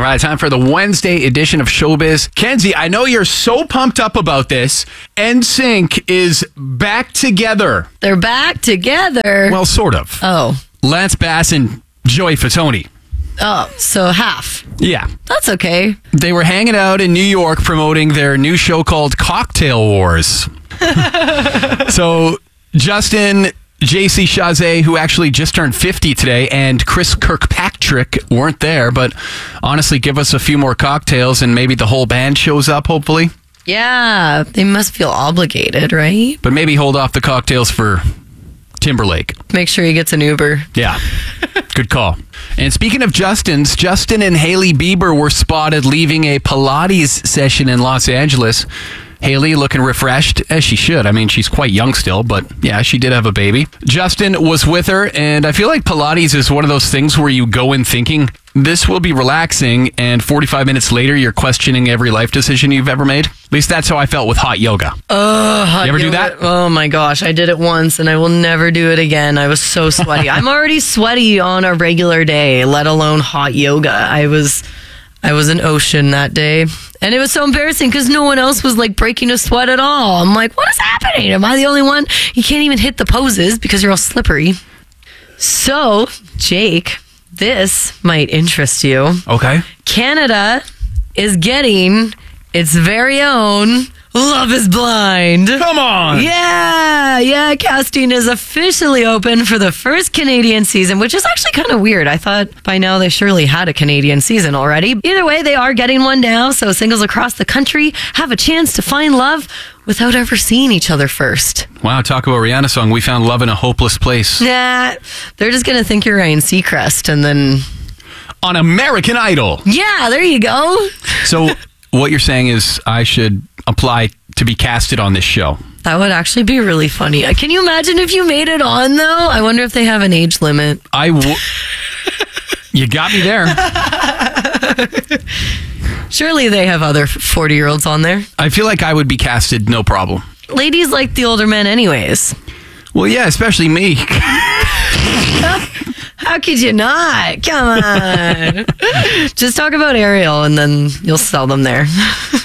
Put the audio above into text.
All right, time for the Wednesday edition of Showbiz. Kenzie, I know you're so pumped up about this. NSYNC is back together. They're back together. Well, sort of. Oh. Lance Bass and Joey Fatone. Oh, so half. Yeah. That's okay. They were hanging out in New York promoting their new show called Cocktail Wars. So Justin, JC Chasez, who actually just turned 50 today, and Chris Kirkpatrick weren't there, but honestly, give us a few more cocktails and maybe the whole band shows up, hopefully. Yeah, they must feel obligated, right? But maybe hold off the cocktails for Timberlake. Make sure he gets an Uber. Yeah. Good call. And speaking of Justin and Hailey Bieber were spotted leaving a Pilates session in Los Angeles. Hailey looking refreshed, as she should. I mean, she's quite young still, but yeah, she did have a baby. Justin was with her, and I feel like Pilates is one of those things where you go in thinking, this will be relaxing, and 45 minutes later, you're questioning every life decision you've ever made. At least that's how I felt with hot yoga. Oh, hot You ever yoga. do that? Oh my gosh, I did it once, and I will never do it again. I was so sweaty. I'm already sweaty on a regular day, let alone hot yoga. I was an ocean that day. And it was so embarrassing because no one else was like breaking a sweat at all. I'm like, what is happening? Am I the only one? You can't even hit the poses because you're all slippery. So, Jake, this might interest you. Okay. Canada is getting its very own Love is Blind. Come on! Yeah, casting is officially open for the first Canadian season, which is actually kind of weird. I thought by now they surely had a Canadian season already. Either way, they are getting one now, so singles across the country have a chance to find love without ever seeing each other first. Wow, talk about Rihanna's song, We Found Love in a Hopeless Place. Nah, they're just going to think you're Ryan Seacrest, and then... On American Idol. Yeah, there you go. So what you're saying is I should apply to be casted on this show. That would actually be really funny. Can you imagine if you made it on, though? I wonder if they have an age limit. You got me there. Surely they have other 40-year-olds on there. I feel like I would be casted, no problem. Ladies like the older men anyways. Well, yeah, especially me. How could you not? Come on. Just talk about Ariel and then you'll sell them there.